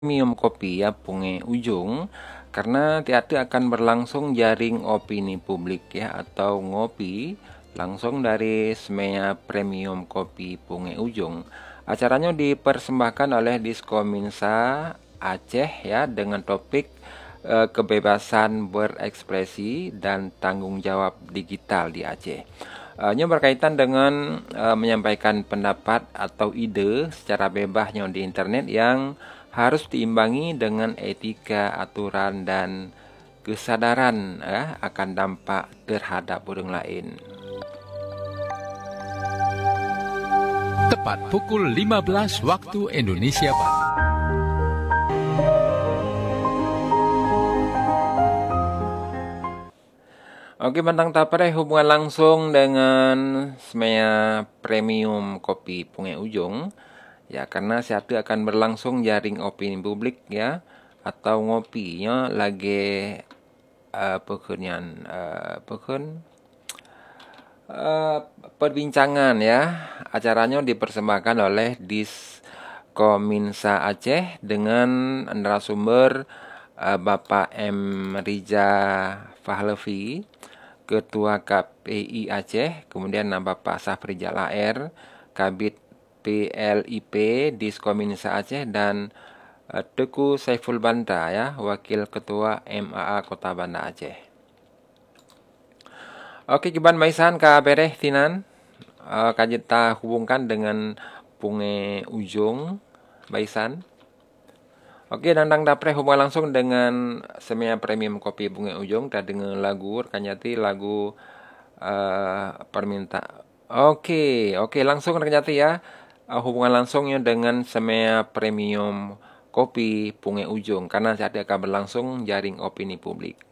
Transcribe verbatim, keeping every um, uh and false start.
Premium Kopi ya Punge Ujung, karena tiada akan berlangsung jaring opini publik ya atau ngopi langsung dari Semea Premium Kopi Punge Ujung. Acaranya dipersembahkan oleh Diskominsa Aceh ya dengan topik eh, kebebasan berekspresi dan tanggung jawab digital di Aceh. Uh, nya berkaitan dengan uh, menyampaikan pendapat atau ide secara bebasnya di internet yang harus diimbangi dengan etika, aturan, dan kesadaran ya, akan dampak terhadap orang lain. Tepat pukul lima belas waktu Indonesia Barat. Oke, Bantang Tapare hubungan langsung dengan Semea Premium Kopi Punge Ujung. Ya, karena satu akan berlangsung jaring opini publik ya atau ngopinya lagi uh, pekerjaan uh, pekerjaan uh, perbincangan ya. Acaranya dipersembahkan oleh Diskominsa Aceh dengan narasumber uh, Bapak M. Riza Fahlevi, Ketua K P I Aceh, kemudian Bapak Safri Jalaer, Kabid P L I P Diskominsa Aceh, dan uh, Teku Saiful Banta ya, Wakil Ketua M A A Kota Banda Aceh. Oke, Kiban Maisan ka bereh tinan uh, kajita hubungkan dengan Punge Ujung Baisan. Oke, dandang dapre hubungan langsung dengan Semea Premium Kopi Bunga Ujung dan dengan lagu kanyati lagu uh, perminta. Oke, oke langsung kanyati ya uh, hubungan langsungnya dengan Semea Premium Kopi Bunga Ujung karena saat akan berlangsung jaring opini publik.